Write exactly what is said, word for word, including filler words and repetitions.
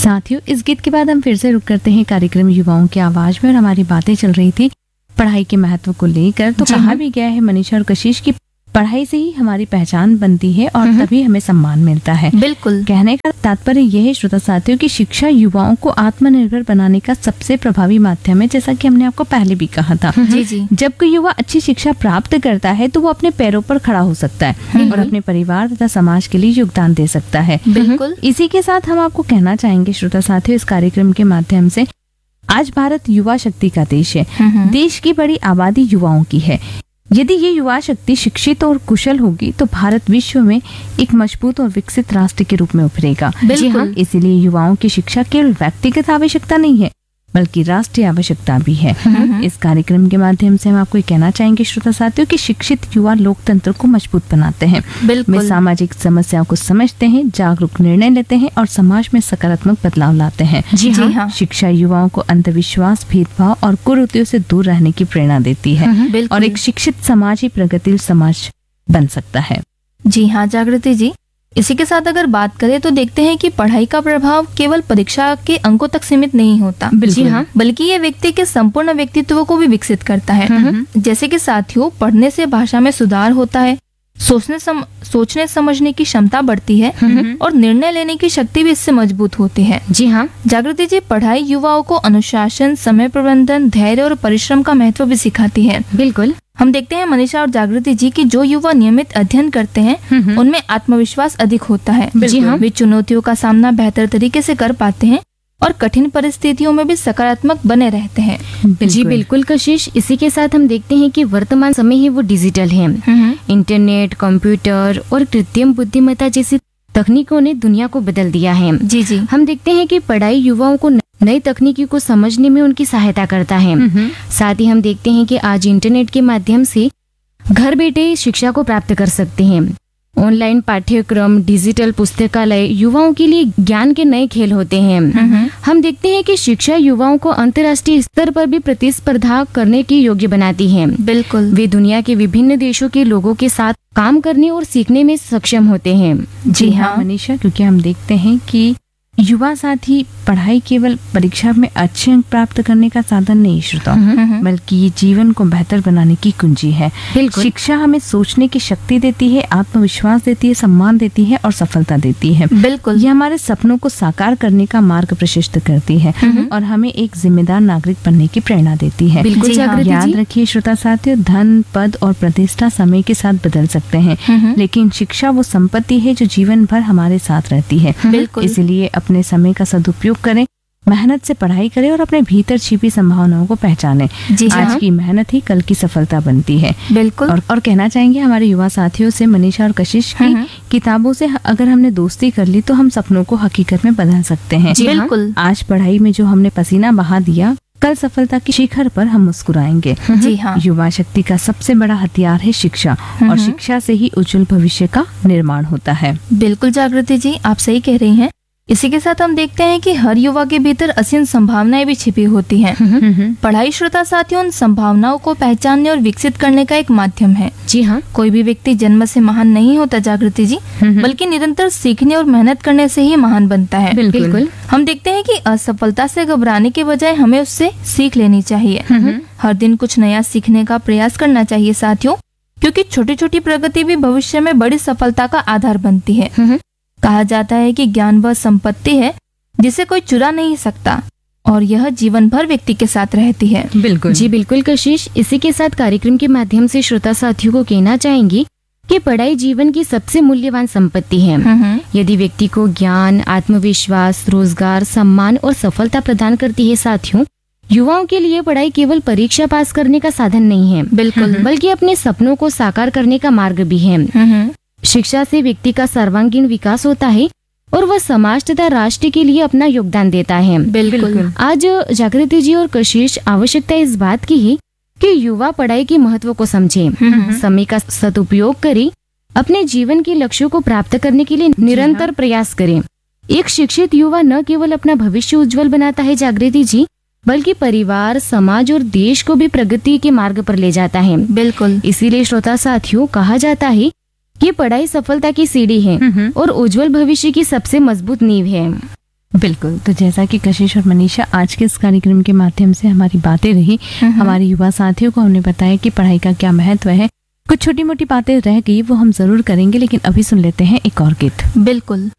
साथियों, इस गीत के बाद हम फिर से रुक करते हैं कार्यक्रम युवाओं की आवाज में, और हमारी बातें चल रही थी पढ़ाई के महत्व को लेकर। तो कहा भी गया है मनीषा और कशिश की पढ़ाई से ही हमारी पहचान बनती है और तभी हमें सम्मान मिलता है। बिल्कुल। कहने का तात्पर्य यह है श्रोता साथियों कि शिक्षा युवाओं को आत्मनिर्भर बनाने का सबसे प्रभावी माध्यम है, जैसा कि हमने आपको पहले भी कहा था। जी जी। जब कोई युवा अच्छी शिक्षा प्राप्त करता है तो वो अपने पैरों पर खड़ा हो सकता है और अपने परिवार तथा समाज के लिए योगदान दे सकता है। बिल्कुल। इसी के साथ हम आपको कहना चाहेंगे श्रोता साथियों, इस कार्यक्रम के माध्यम से, आज भारत युवा शक्ति का देश है। देश की बड़ी आबादी युवाओं की है। यदि ये युवा शक्ति शिक्षित और कुशल होगी तो भारत विश्व में एक मजबूत और विकसित राष्ट्र के रूप में उभरेगा। जी हाँ, इसीलिए युवाओं की शिक्षा केवल व्यक्तिगत आवश्यकता नहीं है बल्कि राष्ट्रीय आवश्यकता भी है। इस कार्यक्रम के माध्यम से हम आपको ये कहना चाहेंगे श्रोता साथियों कि शिक्षित युवा लोकतंत्र को मजबूत बनाते हैं। वे सामाजिक समस्याओं को समझते हैं, जागरूक निर्णय लेते हैं और समाज में सकारात्मक बदलाव लाते हैं। जी हाँ। शिक्षा युवाओं को अंधविश्वास, भेदभाव और कुरीतियों से दूर रहने की प्रेरणा देती है और एक शिक्षित समाज ही प्रगतिशील समाज बन सकता है। जी हाँ जागृति जी, इसी के साथ अगर बात करें तो देखते हैं कि पढ़ाई का प्रभाव केवल परीक्षा के अंकों तक सीमित नहीं होता। जी हाँ, बल्कि ये व्यक्ति के संपूर्ण व्यक्तित्व को भी विकसित करता है। जैसे कि साथियों, पढ़ने से भाषा में सुधार होता है, सोचने सम, सोचने समझने की क्षमता बढ़ती है और निर्णय लेने की शक्ति भी इससे मजबूत होती है। जी हाँ जागृति जी, पढ़ाई युवाओं को अनुशासन, समय प्रबंधन, धैर्य और परिश्रम का महत्व भी सिखाती है। बिल्कुल। हम देखते हैं मनीषा और जागृति जी कि जो युवा नियमित अध्ययन करते हैं उनमें आत्मविश्वास अधिक होता है। जी हाँ, वे चुनौतियों का सामना बेहतर तरीके से कर पाते हैं और कठिन परिस्थितियों में भी सकारात्मक बने रहते हैं। बिल्कुल। जी बिल्कुल कशिश, इसी के साथ हम देखते हैं कि वर्तमान समय ही वो डिजिटल है। इंटरनेट, कंप्यूटर और कृत्रिम बुद्धिमत्ता जैसी तकनीकों ने दुनिया को बदल दिया है। जी जी। हम देखते हैं कि पढ़ाई युवाओं को नई तकनीकी को समझने में उनकी सहायता करता है। साथ ही हम देखते हैं कि आज इंटरनेट के माध्यम से घर बैठे शिक्षा को प्राप्त कर सकते हैं। ऑनलाइन पाठ्यक्रम, डिजिटल पुस्तकालय युवाओं के लिए ज्ञान के नए खेल होते हैं। हम देखते हैं कि शिक्षा युवाओं को अंतर्राष्ट्रीय स्तर पर भी प्रतिस्पर्धा करने की योग्य बनाती है। बिल्कुल। वे दुनिया के विभिन्न देशों के लोगों के साथ काम करने और सीखने में सक्षम होते हैं। जी हाँ मनीषा, क्योंकि हम देखते हैं कि युवा साथी पढ़ाई केवल परीक्षा में अच्छे अंक प्राप्त करने का साधन नहीं श्रोता, बल्कि ये जीवन को बेहतर बनाने की कुंजी है। शिक्षा हमें सोचने की शक्ति देती है, आत्मविश्वास देती है, सम्मान देती है और सफलता देती है। बिल्कुल। ये हमारे सपनों को साकार करने का मार्ग प्रशस्त करती है और हमें एक जिम्मेदार नागरिक बनने की प्रेरणा देती है। बिल्कुल। याद रखिए श्रोता साथियों, धन, पद और प्रतिष्ठा समय के साथ बदल सकते हैं, लेकिन शिक्षा वो संपत्ति है जो जीवन भर हमारे साथ रहती है। इसलिए अपने समय का सदुपयोग करें, मेहनत से पढ़ाई करें और अपने भीतर छिपी संभावनाओं को पहचानें। आज की मेहनत ही कल की सफलता बनती है। बिल्कुल। और, और कहना चाहेंगे हमारे युवा साथियों से, मनीषा और कशिश की किताबों से अगर हमने दोस्ती कर ली तो हम सपनों को हकीकत में बदल सकते हैं। बिल्कुल। आज पढ़ाई में जो हमने पसीना बहा दिया, कल सफलता की शिखर पर हम मुस्कुराएंगे। जी हाँ। युवा शक्ति का सबसे बड़ा हथियार है शिक्षा, और शिक्षा से ही उज्जवल भविष्य का निर्माण होता है। बिल्कुल जागृति जी, आप सही कह रही हैं। इसी के साथ हम देखते हैं कि हर युवा के भीतर असीम संभावनाएं भी छिपी होती हैं। पढ़ाई श्रोता साथियों उन संभावनाओं को पहचानने और विकसित करने का एक माध्यम है। जी हाँ, कोई भी व्यक्ति जन्म से महान नहीं होता जागृति जी, बल्कि निरंतर सीखने और मेहनत करने से ही महान बनता है। बिल्कुल। हम देखते हैं कि असफलता से घबराने के बजाय हमें उससे सीख लेनी चाहिए। हर दिन कुछ नया सीखने का प्रयास करना चाहिए साथियों, क्योंकि छोटी छोटी प्रगति भी भविष्य में बड़ी सफलता का आधार बनती है। कहा जाता है कि ज्ञान वह संपत्ति है जिसे कोई चुरा नहीं सकता और यह जीवन भर व्यक्ति के साथ रहती है। बिल्कुल। जी बिल्कुल कशिश, इसी के साथ कार्यक्रम के माध्यम से श्रोता साथियों को कहना चाहेंगी कि पढ़ाई जीवन की सबसे मूल्यवान संपत्ति है। यदि व्यक्ति को ज्ञान, आत्मविश्वास, रोजगार, सम्मान और सफलता प्रदान करती है साथियों, युवाओं के लिए पढ़ाई केवल परीक्षा पास करने का साधन नहीं है। बिल्कुल। बल्कि अपने सपनों को साकार करने का मार्ग भी है। शिक्षा से व्यक्ति का सर्वांगीण विकास होता है और वह समाज तथा राष्ट्र के लिए अपना योगदान देता है। बिल्कुल। आज जागृति जी और कशिश आवश्यकता इस बात की है कि युवा पढ़ाई के महत्व को समझे, समय का सदुपयोग करे, अपने जीवन के लक्ष्यों को प्राप्त करने के लिए निरंतर प्रयास करें। एक शिक्षित युवा न केवल अपना भविष्य उज्जवल बनाता है जागृति जी, बल्कि परिवार, समाज और देश को भी प्रगति के मार्ग पर ले जाता है। बिल्कुल। इसीलिए श्रोता साथियों, कहा जाता है कि पढ़ाई सफलता की सीढ़ी है और उज्जवल भविष्य की सबसे मजबूत नींव है। बिल्कुल। तो जैसा कि कशिश और मनीषा आज के इस कार्यक्रम के माध्यम से हमारी बातें रही, हमारे युवा साथियों को हमने बताया कि पढ़ाई का क्या महत्व है। कुछ छोटी मोटी बातें रह गई वो हम जरूर करेंगे, लेकिन अभी सुन लेते हैं एक और गीत। बिल्कुल।